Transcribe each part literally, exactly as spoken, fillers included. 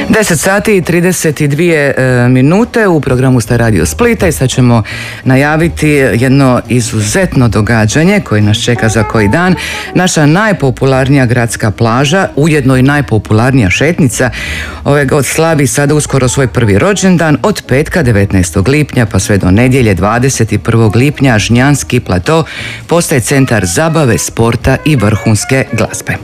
deset sati i trideset dvije minute u programu ste Radio Splita i sad ćemo najaviti jedno izuzetno događanje koje nas čeka za koji dan. Naša najpopularnija gradska plaža, ujedno i najpopularnija šetnica, ove god slavi sada uskoro svoj prvi rođendan od petka devetnaestog lipnja pa sve do nedjelje dvadeset prvog lipnja. Žnjanski plato postaje centar zabave, sporta i vrhunske glazbe.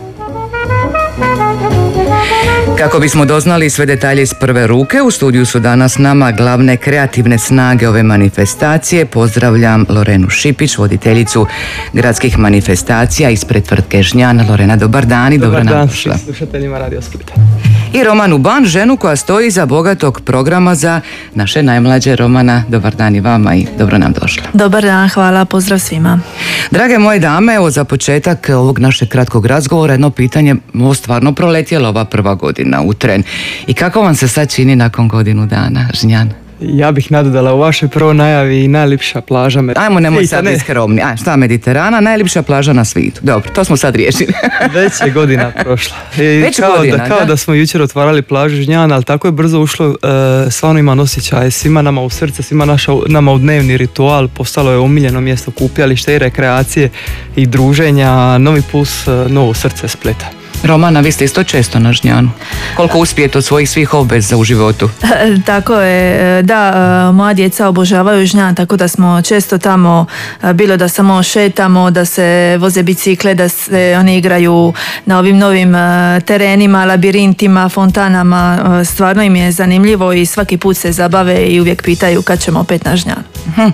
Kako bismo doznali sve detalje iz prve ruke, u studiju su danas nama glavne kreativne snage ove manifestacije. Pozdravljam Lorenu Šipić, voditeljicu gradskih manifestacija ispred tvrtke Žnjan. Lorena, dobar dan i dobro nam došla. Dobar dan slušateljima Radio Splita. I Romanu Ban, ženu koja stoji iza bogatog programa za naše najmlađe. Romana, dobar dan i vama i dobro nam došla. Dobar dan, hvala, pozdrav svima. Drage moje dame, evo za početak ovog našeg kratkog razgovora jedno pitanje, ovo stvarno proletjela ova prva godina u tren. I kako vam se sad čini nakon godinu dana, Žnjan? Ja bih nadodala u vašoj prvoj najavi i najljepša plaža. Ajmo, nemoj sad ne. iskromni. Aj, šta Mediterana, najljepša plaža na svijetu. Dobro, to smo sad riješili. Već je godina prošla. I Već kao godina, da, kao da? da smo jučer otvarali plažu Žnjan, ali tako je brzo ušlo, uh, stvarno imam osjećaj, svima nama u srce, svima naša, nama u dnevni ritual, postalo je omiljeno mjesto kupljalište i rekreacije i druženja, novi plus, uh, novo srce Splita. Romana, vi ste isto često na Žnjanu. Koliko uspijete od svojih svih obveza u životu? Tako je, da, moja djeca obožavaju Žnjan, tako da smo često tamo, bilo da samo šetamo, da se voze bicikle, da se oni igraju na ovim novim terenima, labirintima, fontanama. Stvarno im je zanimljivo i svaki put se zabave i uvijek pitaju kad ćemo opet na Žnjan.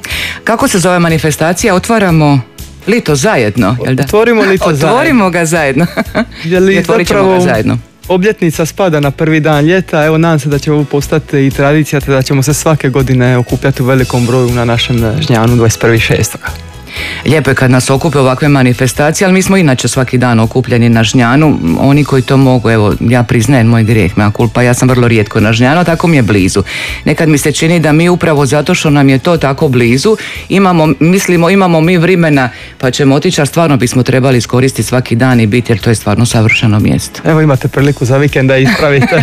Kako se zove manifestacija? Otvaramo Lito zajedno, jel da? Otvorimo Lito zajedno. Otvorimo ga zajedno. Jel otvorit ćemo ga zajedno. Obljetnica spada na prvi dan ljeta, evo nadam se da će ovo postati i tradicija, te da ćemo se svake godine okupljati u velikom broju na našem Žnjanu dvadeset prvog šestog Lijepo je kad nas okupe ovakve manifestacije, ali mi smo inače svaki dan okupljeni na Žnjanu. Oni koji to mogu, evo, ja priznajem moj grijeh, mea culpa, ja sam vrlo rijetko na Žnjanu, a tako mi je blizu. Nekad mi se čini da mi upravo zato što nam je to tako blizu, imamo, mislimo, imamo mi vremena pa ćemo otići, a stvarno bismo trebali iskoristiti svaki dan i biti, jer to je stvarno savršeno mjesto. Evo imate priliku za vikend da ispravite.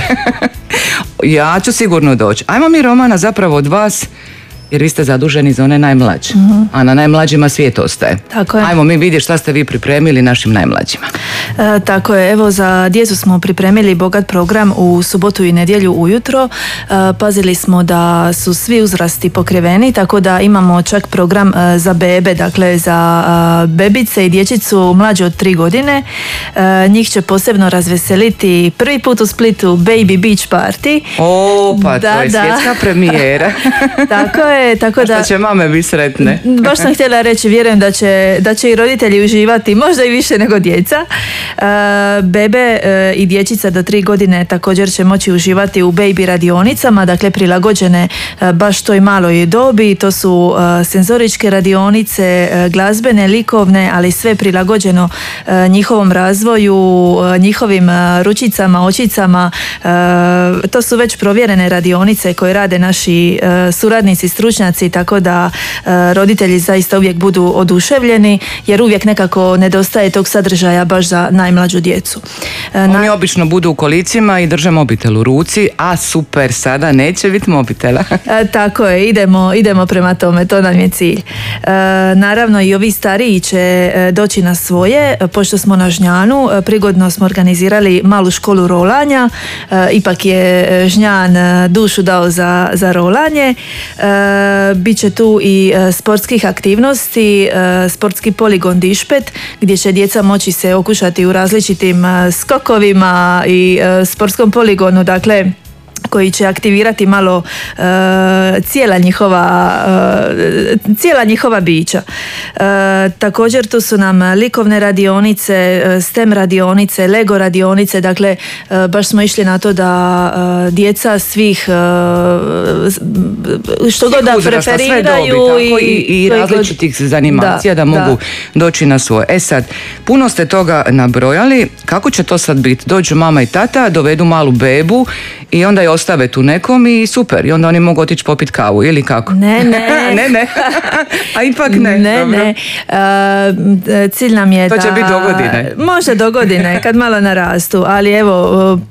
Ja ću sigurno doći. Ajmo mi, Romana, zapravo od vas, jer vi ste zaduženi za one najmlađe, uh-huh. a na najmlađima svijet ostaje. Tako je. Ajmo mi vidjeti šta ste vi pripremili našim najmlađima. E, tako je, evo za djecu smo pripremili bogat program u subotu i nedjelju ujutro. E, pazili smo da su svi uzrasti pokriveni, tako da imamo čak program e, za bebe, dakle za e, bebice i dječicu mlađe od tri godine. E, njih će posebno razveseliti prvi put u Splitu Baby Beach Party. O, pa da, to je da. svjetska premijera. Tako je. Tako da, šta će mame biti sretne? Baš sam htjela reći, vjerujem da će, da će i roditelji uživati, možda i više nego djeca. E, bebe e, i dječica do tri godine također će moći uživati u baby radionicama, dakle prilagođene e, baš toj maloj dobi. To su e, senzoričke radionice, e, glazbene, likovne, ali sve prilagođeno e, njihovom razvoju, e, njihovim e, ručicama, očicama. E, to su već provjerene radionice koje rade naši e, suradnici, stručnjaci, tako da e, roditelji zaista uvijek budu oduševljeni, jer uvijek nekako nedostaje tog sadržaja baš za najmlađu djecu. E, na... Oni obično budu u kolicima i drže mobitel u ruci, a super, sada neće biti mobitela. e, tako je, idemo, idemo prema tome, to nam je cilj. E, naravno i ovi stariji će doći na svoje, pošto smo na Žnjanu, prigodno smo organizirali malu školu rolanja, e, ipak je Žnjan dušu dao za, za rolanje. E, Biće tu i e, sportskih aktivnosti, e, sportski poligon Dišpet, gdje će djeca moći se okušati u različitim e, skokovima i e, sportskom poligonu, dakle koji će aktivirati malo e, cijela njihova e, cijela njihova bića. E, također tu su nam likovne radionice, STEM radionice, Lego radionice, dakle e, baš smo išli na to da e, djeca svih e, što god da preferiraju i, i, i različitih god... zanimacija da, da mogu da. doći na svoje. E sad, puno ste toga nabrojali, kako će to sad biti? Dođu mama i tata, dovedu malu bebu i onda je ostave tu nekom i super. I onda oni mogu otići popiti kavu ili kako? Ne, ne. ne, ne. A ipak ne. Ne, dobro. ne. Uh, cilj nam je to da... To će biti do godine. Može do godine, kad malo narastu. Ali evo,